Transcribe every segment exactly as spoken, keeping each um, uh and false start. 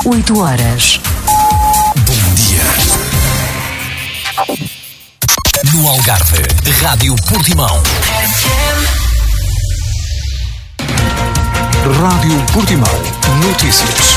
oito horas. Bom dia. No Algarve, Rádio Portimão. Rádio Portimão. Notícias.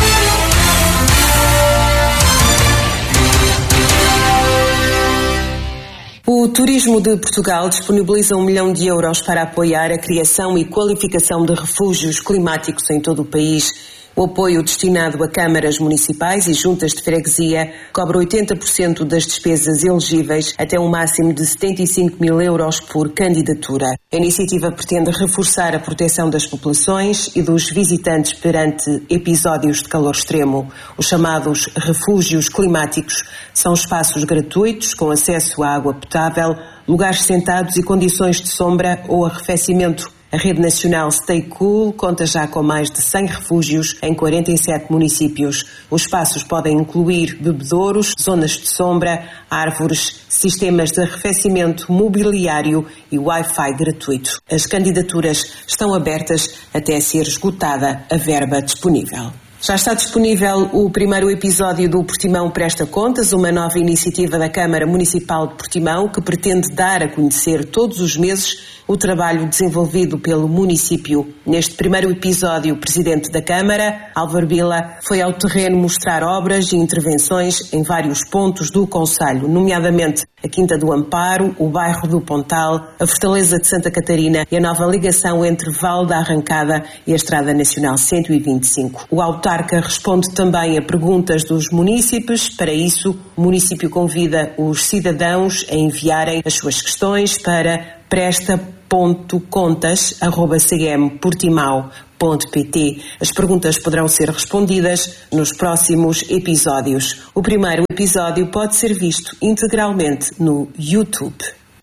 O Turismo de Portugal disponibiliza um milhão de euros para apoiar a criação e qualificação de refúgios climáticos em todo o país. O apoio destinado a câmaras municipais e juntas de freguesia cobre oitenta por cento das despesas elegíveis até um máximo de setenta e cinco mil euros por candidatura. A iniciativa pretende reforçar a proteção das populações e dos visitantes perante episódios de calor extremo. Os chamados refúgios climáticos são espaços gratuitos com acesso à água potável, lugares sentados e condições de sombra ou arrefecimento. A Rede Nacional Stay Cool conta já com mais de cem refúgios em quarenta e sete municípios. Os espaços podem incluir bebedouros, zonas de sombra, árvores, sistemas de arrefecimento, mobiliário e Wi-Fi gratuito. As candidaturas estão abertas até ser esgotada a verba disponível. Já está disponível o primeiro episódio do Portimão Presta Contas, uma nova iniciativa da Câmara Municipal de Portimão que pretende dar a conhecer todos os meses o trabalho desenvolvido pelo município. Neste primeiro episódio, o Presidente da Câmara, Álvaro Vila, foi ao terreno mostrar obras e intervenções em vários pontos do concelho, nomeadamente a Quinta do Amparo, o bairro do Pontal, a Fortaleza de Santa Catarina e a nova ligação entre Val da Arrancada e a Estrada Nacional cento e vinte e cinco. O autarca responde também a perguntas dos munícipes. Para isso, o município convida os cidadãos a enviarem as suas questões para presta ponto contas arroba c m portimão ponto p t. As perguntas poderão ser respondidas nos próximos episódios. O primeiro episódio pode ser visto integralmente no YouTube.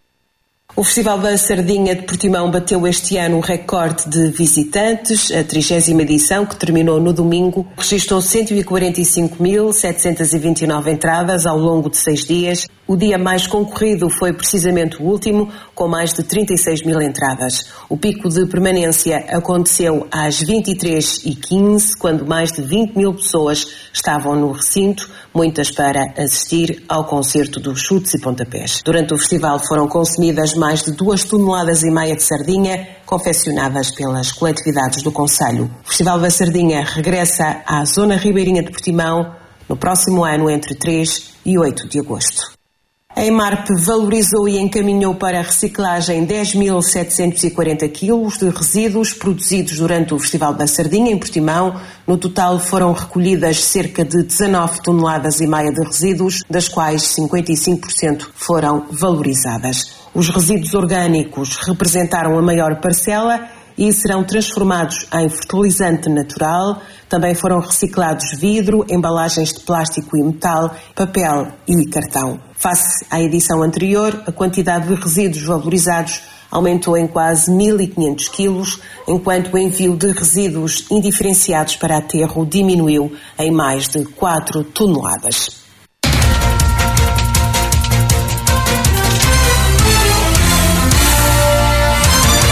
O Festival da Sardinha de Portimão bateu este ano um recorde de visitantes. A trigésima edição, que terminou no domingo, registrou cento e quarenta e cinco mil setecentos e vinte e nove entradas ao longo de seis dias. O dia mais concorrido foi precisamente o último, com mais de trinta e seis mil entradas. O pico de permanência aconteceu às vinte e três e quinze, quando mais de vinte mil pessoas estavam no recinto, muitas para assistir ao concerto dos chutes e pontapés. Durante o festival foram consumidas mais de duas toneladas e meia de sardinha, confeccionadas pelas coletividades do concelho. O Festival da Sardinha regressa à Zona Ribeirinha de Portimão no próximo ano, entre três e oito de agosto. A EMARP valorizou e encaminhou para a reciclagem dez mil setecentos e quarenta quilos de resíduos produzidos durante o Festival da Sardinha em Portimão. No total foram recolhidas cerca de dezanove toneladas e meia de resíduos, das quais cinquenta e cinco por cento foram valorizadas. Os resíduos orgânicos representaram a maior parcela e serão transformados em fertilizante natural. Também foram reciclados vidro, embalagens de plástico e metal, papel e cartão. Face à edição anterior, a quantidade de resíduos valorizados aumentou em quase mil e quinhentos quilos, enquanto o envio de resíduos indiferenciados para aterro diminuiu em mais de quatro toneladas.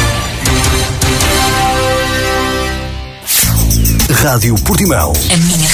Rádio Portimão. A minha